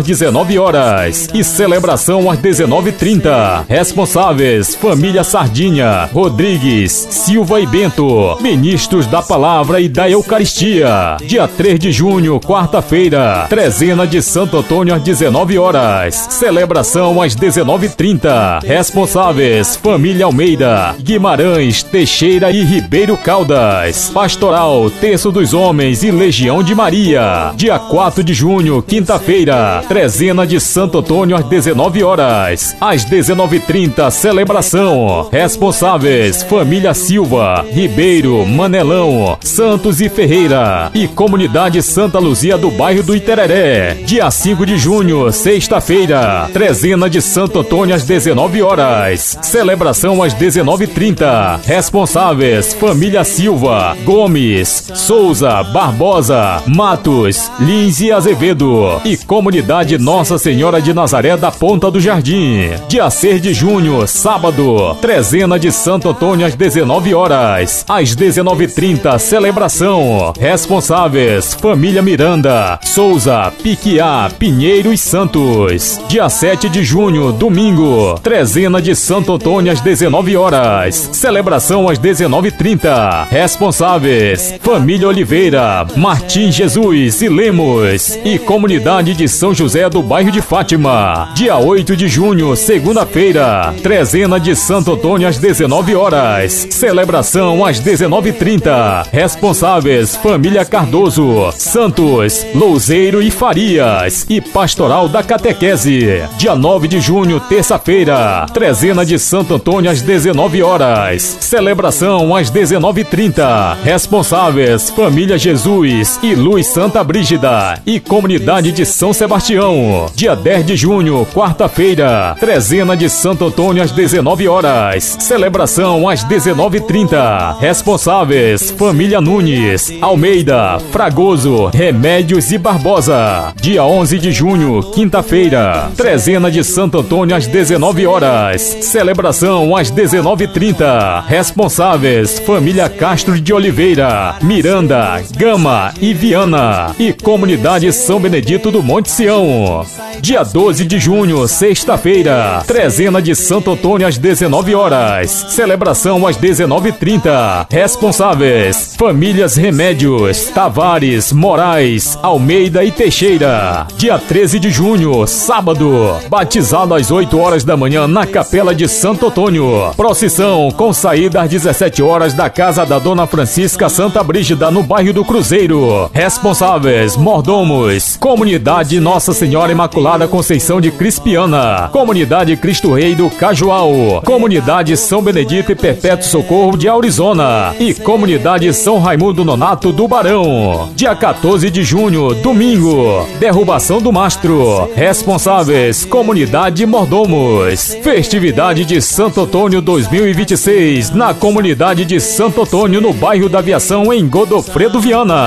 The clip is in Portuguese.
19 horas e celebração às 19h30. Responsáveis: família Sardinha, Rodrigues, Silva e Bento, ministros da Palavra e da Eucaristia. Dia 3 de junho, quarta-feira, trezena de Santo Antônio às 19 horas, celebração às 19h30. Responsáveis: família Almeida, Guimarães, Teixeira e Ribeiro Caldas. Pastoral: Terço dos Homens e Legião de Maria. Dia 4 de junho, quinta-feira, trezena de Santo Antônio às 19 horas. Às 19h30, celebração. Responsáveis: família Silva, Ribeiro, Manelão, Santos e Ferreira e comunidade Santa Luzia do bairro do Itereré. Dia 5 de junho, sexta-feira, trezena de Santo Antônio às 19 horas. Celebração às 19h30. Responsáveis: família Silva, Gomes, Souza, Barbosa, Matos, Lins e Azevedo e comunidade Nossa Senhora de Nazaré da Ponta do Jardim. Dia 6 de junho, sábado, trezena de Santo Antônio às 19 horas. Às 19h30, celebração. Responsáveis: família Miranda, Souza, Piquiá, Pinheiro e Santos. Dia 7 de junho, domingo, trezena de Santo Antônio às 19 horas. Celebração às 19h30. Responsáveis: família Oliveira, Martim Jesus e Lemos e comunidade de São José do bairro de Fátima. Dia 8 de junho, segunda-feira, trezena de Santo Antônio às 19 horas. Celebração às 19h30. Responsáveis: família Cardoso, Santos, Louzeiro e Farias e pastoral da catequese. Dia 9 de junho, terça-feira, trezena de Santo Antônio às 19 horas. Celebração às 19h30. Responsáveis: família Jesus e Luz Santa Brígida e comunidade de São Sebastião. Dia 10 de junho, quarta-feira, trezena de Santo Antônio às 19 horas. Celebração às 19h30. Responsáveis: família Nunes, Almeida, Fragoso, Remédios e Barbosa. Dia 11 de junho, quinta-feira, trezena de Santo Antônio às 19 horas. Celebração às 19h30. Responsáveis: família Castro de Oliveira, Miranda, Gama e Viana e comunidade São Benedito do Monte Sião. Dia 12 de junho, sexta-feira, trezena de Santo Antônio às 19 horas. Celebração às 19h30. Responsáveis: famílias Remédios, Tavares, Moraes, Almeida e Teixeira. Dia 13 de junho, sábado, batizado às 8 horas da manhã na Capela de Santo Antônio. Procissão com saída às 17 horas da casa da Dona Francisca Santa Brígida no bairro do Cruzeiro. Responsáveis: mordomos, comunidade Nossa Senhora Imaculada Conceição de Crispiana, comunidade Cristo Rei do Cajual, comunidade São Benedito e Perpétuo Socorro de Aurizona e comunidade São Raimundo Nonato do Barão. Dia 14 de junho, domingo, derrubação do mastro. Responsáveis: comunidade Mordomos. Festividade de Santo Antônio 2026 na comunidade de Santo Antônio no bairro da Aviação em Godofredo Viana.